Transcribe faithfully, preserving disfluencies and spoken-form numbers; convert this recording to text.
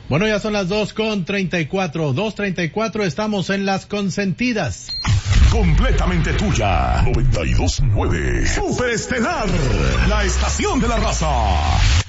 Bueno, ya son las dos con treinta y cuatro, dos treinta y cuatro, estamos en Las Consentidas. Completamente tuya. noventa y dos punto nueve. Superestelar. La estación de la raza.